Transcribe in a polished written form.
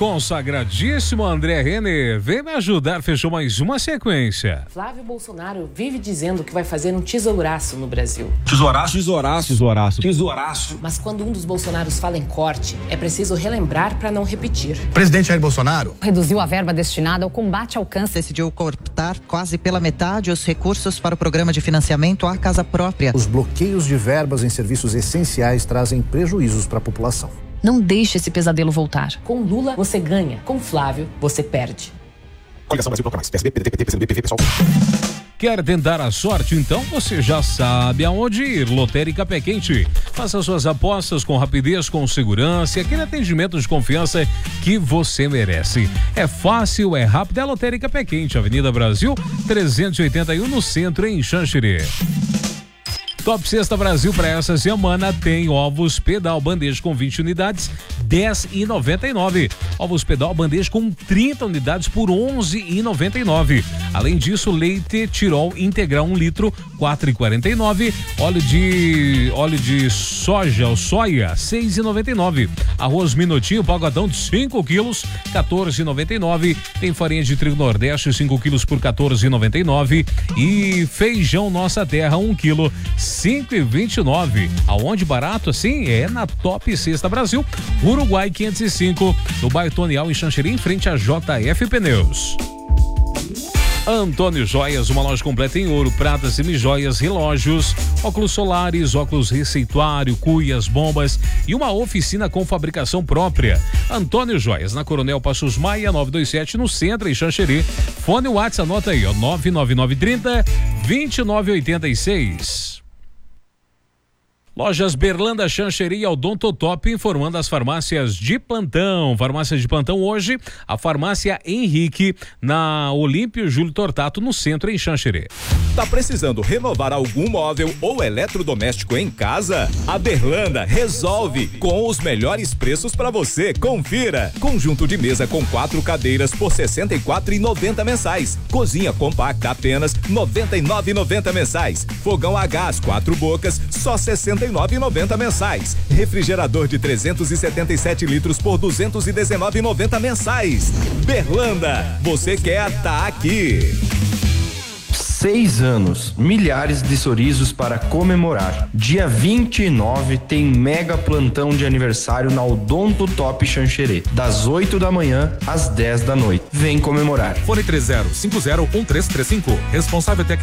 consagradíssimo André Renner vem me ajudar, fechou mais uma sequência. Flávio Bolsonaro vive dizendo que vai fazer um tesouraço no Brasil. Tesouraço, tesouraço, tesouraço, tesouraço. Mas quando um dos Bolsonaros fala em corte, é preciso relembrar para não repetir. Presidente Jair Bolsonaro reduziu a verba destinada ao combate ao câncer. Decidiu cortar quase pela metade os recursos para o programa de financiamento à casa própria. Os bloqueios de verbas em serviços essenciais trazem prejuízos para a população. Não deixe esse pesadelo voltar. Com Lula, você ganha. Com Flávio, você perde. Coligação Brasil Bloco Mais. PSB, PDT, PCdoB, PV, PSOL. Quer tentar a sorte? Então você já sabe aonde ir. Lotérica Pé Quente. Faça suas apostas com rapidez, com segurança e aquele atendimento de confiança que você merece. É fácil, é rápido. É a Lotérica Pé Quente, Avenida Brasil 381, no centro, em Xanxerê. Top Sexta Brasil para essa semana tem ovos Pedal bandeja com 20 unidades, R$10,99. Ovos Pedal bandeja com 30 unidades por R$11,99. Além disso, leite Tirol integral 1 litro, R$4,49. Óleo de soja ou soia, R$6,99. Arroz Minutinho pagodão de 5 quilos, R$14,99. Tem farinha de trigo Nordeste 5 quilos por R$14,99. E feijão Nossa Terra 1 quilo, R$5,29. Aonde barato assim? É na Top Sexta Brasil, Uruguai 505, no bairro Tonial, em Xanxerê, em frente a JF Pneus. Antônio Joias, uma loja completa em ouro, prata, semijoias, relógios, óculos solares, óculos receituário, cuias, bombas e uma oficina com fabricação própria. Antônio Joias, na Coronel Passos Maia, 927, no centro, em Xanxerê. Fone WhatsApp, anota aí, ó, 99930-2986. Lojas Berlanda, Xanxerê e Odontotop informando as farmácias de plantão. Farmácia de plantão hoje, a farmácia Henrique, na Olímpio Júlio Tortato, no centro, em Xanxerê. Tá precisando renovar algum móvel ou eletrodoméstico em casa? A Berlanda resolve com os melhores preços para você. Confira. Conjunto de mesa com 4 cadeiras por R$ 64,90 mensais. Cozinha compacta apenas R$ 99,90 mensais. Fogão a gás 4 bocas só R$ 69,90 mensais. Refrigerador de 377 litros por R$ 219,90 mensais. Berlanda, você quer tá aqui. 6 anos, milhares de sorrisos para comemorar. Dia 29 tem mega plantão de aniversário na Odontotop Xanxerê, das 8 da manhã às 10 da noite. Vem comemorar. Fone 30501335. Responsável técnico